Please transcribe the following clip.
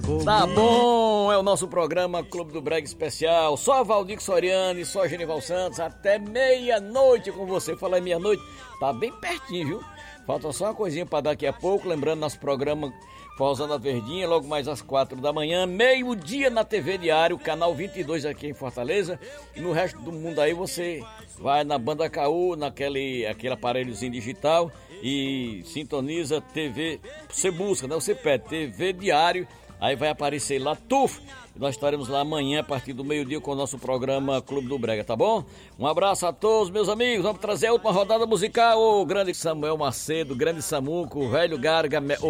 Tá bom, é o nosso programa Clube do Brega Especial. Só Valdir Soriano e só Genival Santos até meia-noite com você. Falar em meia-noite, tá bem pertinho, viu? Falta só uma coisinha pra daqui a pouco. Lembrando, nosso programa Forrozão da Verdinha, logo mais às 4 da manhã, meio-dia na TV Diário, canal 22 aqui em Fortaleza. E no resto do mundo aí você vai na Banda Caú, aquele aparelhozinho digital e sintoniza TV. Você busca, né? Você pede TV Diário, aí vai aparecer lá, tuf! Nós estaremos lá amanhã a partir do meio-dia com o nosso programa Clube do Brega, tá bom? Um abraço a todos, meus amigos. Vamos trazer a última rodada musical. O grande Samuel Macedo, grande Samuco, o velho Garga,